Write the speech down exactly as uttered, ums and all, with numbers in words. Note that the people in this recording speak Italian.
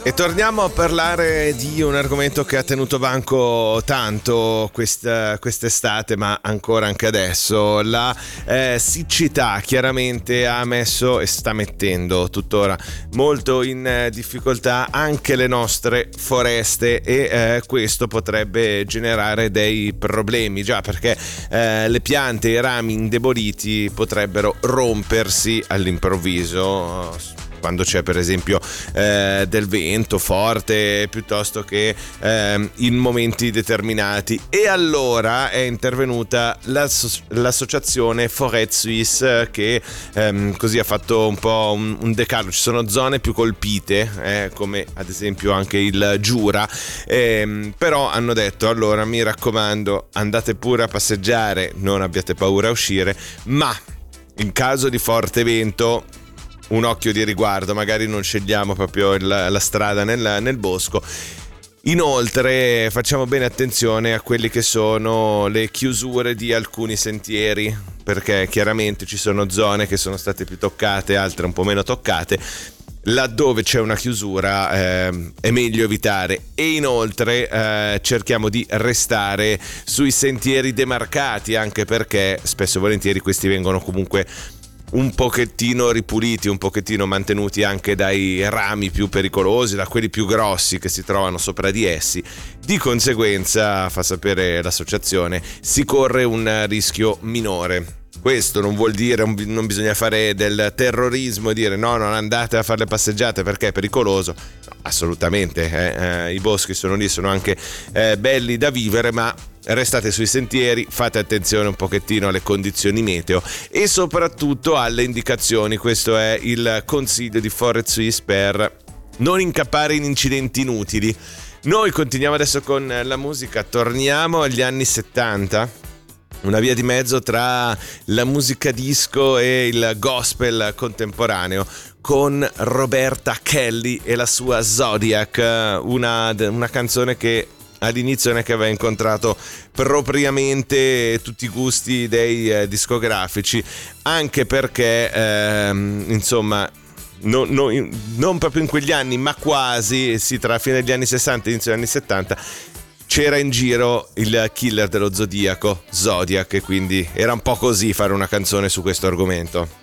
E torniamo a parlare di un argomento che ha tenuto banco tanto questa, quest'estate, ma ancora anche adesso. La eh, siccità chiaramente ha messo e sta mettendo tuttora molto in eh, difficoltà anche le nostre foreste e eh, questo potrebbe generare dei problemi, già perché eh, le piante e i rami indeboliti potrebbero rompersi all'improvviso quando c'è per esempio eh, del vento forte piuttosto che eh, in momenti determinati. E allora è intervenuta l'asso- l'associazione Forêt Suisse che ehm, così ha fatto un po' un, un decalogo. Ci sono zone più colpite eh, come ad esempio anche il Giura, ehm, però hanno detto: allora mi raccomando, andate pure a passeggiare, non abbiate paura a uscire, ma in caso di forte vento un occhio di riguardo, magari non scegliamo proprio il, la strada nel, nel bosco. Inoltre facciamo bene attenzione a quelli che sono le chiusure di alcuni sentieri, perché chiaramente ci sono zone che sono state più toccate, altre un po' meno toccate. Laddove c'è una chiusura eh, è meglio evitare, e inoltre eh, cerchiamo di restare sui sentieri demarcati, anche perché spesso e volentieri questi vengono comunque un pochettino ripuliti, un pochettino mantenuti anche dai rami più pericolosi, da quelli più grossi che si trovano sopra di essi. Di conseguenza, fa sapere l'associazione, si corre un rischio minore. Questo non vuol dire, non bisogna fare del terrorismo e dire no, non andate a fare le passeggiate perché è pericoloso. No, assolutamente, eh, eh, i boschi sono lì, sono anche eh, belli da vivere, ma restate sui sentieri, fate attenzione un pochettino alle condizioni meteo e soprattutto alle indicazioni. Questo è il consiglio di Forêt Suisse per non incappare in incidenti inutili. Noi continuiamo adesso con la musica, torniamo agli anni settanta. Una via di mezzo tra la musica disco e il gospel contemporaneo, con Roberta Kelly e la sua Zodiac, una, una canzone che all'inizio non è che aveva incontrato propriamente tutti i gusti dei eh, discografici, anche perché ehm, insomma no, no, non proprio in quegli anni, ma quasi, sì, tra fine degli anni sessanta e inizio degli anni settanta c'era in giro il killer dello zodiaco, Zodiac, e quindi era un po' così fare una canzone su questo argomento.